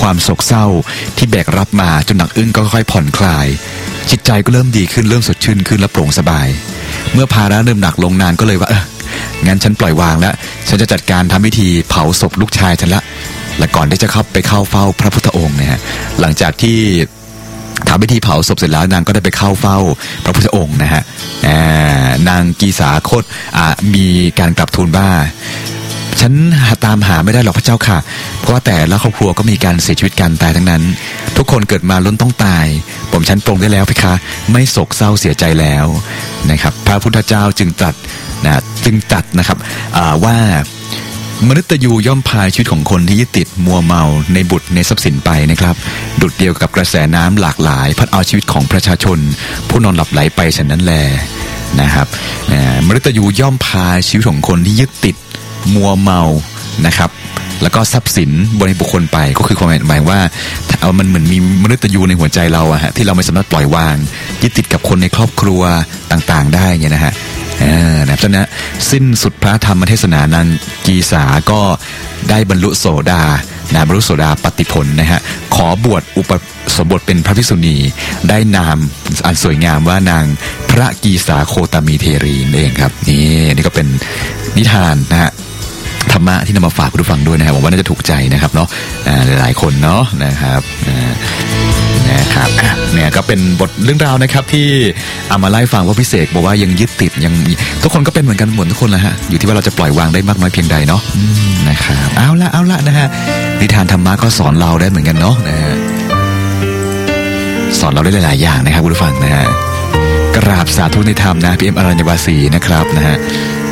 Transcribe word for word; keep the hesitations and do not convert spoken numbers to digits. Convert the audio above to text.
ความโศกเศร้าที่แบกรับมาจนหนักอึ้งก็ค่อยๆผ่อนคลายจิตใจก็เริ่มดีขึ้นเริ่มสดชื่นขึ้นและโปร่งสบายเมื่อภาระเริ่มหนักลงนานก็เลยว่าเอองั้นฉันปล่อยวางแล้วฉันจะจัดการทำพิธีเผาศพลูกชายฉันละและก่อนที่จะเข้าไปเข้าเฝ้าพระพุทธองค์นะฮะหลังจากที่ทำพิธีเผาศพเสร็จแล้วนางก็ได้ไปเข้าเฝ้าพระพุทธองค์นะฮะนางกีสาโคตมีการกลับทูลว่าฉันตามหาไม่ได้หรอกพระเจ้าค่ะเพราะว่าแต่ละครอบครัวก็มีการเสียชีวิตกันตายทั้งนั้นทุกคนเกิดมาล้วนต้องตายผมฉันปรงได้แล้วเพคะไม่โศกเศร้าเสียใจแล้วนะครับพระพุทธเจ้าจึงตรัสนะจึงตรัสนะครับว่ามนุษย์ยูย่อมพาชีวิตของคนที่ยึดติดมัวเมาในบุตรในทรัพย์สินไปนะครับดุจเดียวกับกระแสน้ำหลากหลายพัดเอาชีวิตของประชาชนผู้นอนหลับไหลไปฉะนั้นแลนะครับมนุษย์ยูย่อมพาชีวิตของคนที่ยึดติดมัวเมานะครับแล้วก็ทรัพย์สินบนบุคคลไปก็คือความหมายว่าเอามันเหมือนมีมนุษย์ยูในหัวใจเราอะฮะที่เราไม่สามารถปล่อยวางยึดติดกับคนในครอบครัวต่างๆได้เงี้ยนะฮะนะฉะนั้นสิ้นสุดพระธรรมเทศนานางกีสาก็ได้บรรลุโสดานะบรรลุโสดาปฏิผลนะฮะขอบวชอุปสมบทเป็นพระภิกษุณีได้นามอันสวยงามว่านางพระกีสาโคตมีเทรีเองครับนี่นี่ก็เป็นนิทานนะฮะธรรมะที่นำมาฝากคุณผู้ฟังด้วยนะครับผมว่าน่าจะถูกใจนะครับเนาะหลายๆคนเนาะนะครับนะครับเนี่ยก็เป็นบทเรื่องราวนะครับที่เอามาไล่ฟังว่าพิเศษบอกว่ายังยึดติดยังทุกคนก็เป็นเหมือนกันหมดทุกคนแหละฮะอยู่ที่ว่าเราจะปล่อยวางได้มากน้อยเพียงใดเนาะนะครับเอาละเอาละนะฮะนิทานธรรมะก็สอนเราได้เหมือนกันเนาะนะฮะสอนเราได้หลายๆอย่างนะครับคุณผู้ฟังนะฮะกราบสาธุในธรรมนะพี่เอ็มอรัญญวาสีนะครับนะฮะ